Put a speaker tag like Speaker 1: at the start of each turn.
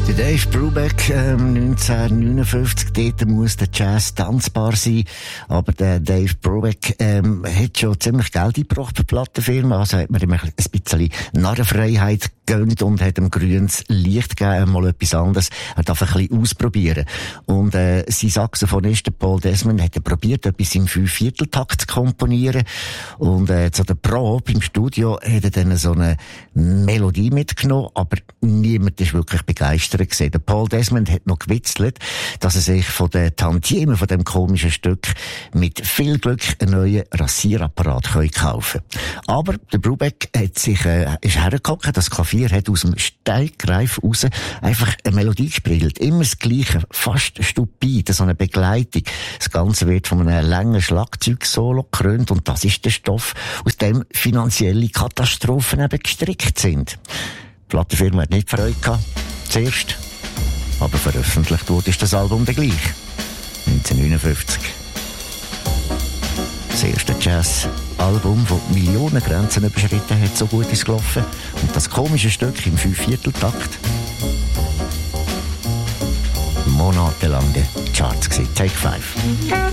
Speaker 1: Der Dave Brubeck, 1959, dort muss der Jazz tanzbar sein. Aber der Dave Brubeck hat schon ziemlich Geld eingebracht für die Plattenfirma. Also hat man ihm ein bisschen Narrenfreiheit gegönnt und hat ihm grünes Licht gegeben, mal etwas anderes. Er darf ein bisschen ausprobieren. Und sein Saxophonist Paul Desmond hat probiert, etwas im 5/4-Takt zu komponieren. Und zu der Probe im Studio hat er dann so eine Melodie mitgenommen, aber niemand ist wirklich begeistert gewesen. Der Paul Desmond hat noch gewitzelt, dass er sich von den Tantiemen von dem komischen Stück mit viel Glück einen neuen Rasierapparat kaufen können. Aber der Brubeck hat sich, ist hergehockt, das Klavier hat aus dem Stegreif raus einfach eine Melodie gespielt. Immer das Gleiche, fast stupide, so eine Begleitung. Das Ganze wird von einem langen Schlagzeugsolo gekrönt und das ist der Stoff, aus dem finanzielle Katastrophen eben gestrickt sind. Die Plattenfirma hat nicht Freude gehabt. Zuerst. Aber veröffentlicht wurde das Album dann gleich. 1959. Das erste Jazz-Album, das Millionengrenzen überschritten hat, so gut ist gelaufen. Und das komische Stück im 5/4-Takt. Monatelang in den Charts gewesen. Take 5.